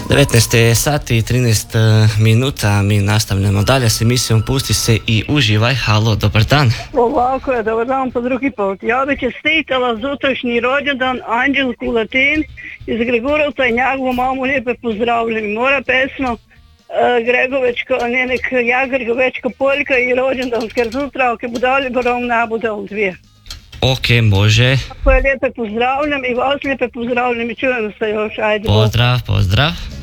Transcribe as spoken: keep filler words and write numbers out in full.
devetnaest sati i trinaest minuta, mi nastavljamo dalje s emisijom Pusti se i uživaj. Halo, dobar dan. Ovako je, dobar dan po drugi put. Ja bi čestitala zutrašnji rođendan Anđelku Latin iz Gregurovca i njegovu mamu lijepe pozdravljam. Mora pesma uh, Gregovečka, ne nek ja Gregovečka Poljka i rođendan, ker zutra, ako budali borom ne bude u dvije. Ok, može. Tako je, lijepe pozdravljam i vas lijepe pozdravljam i čujemo se još. Ajde. Pozdrav, pozdrav.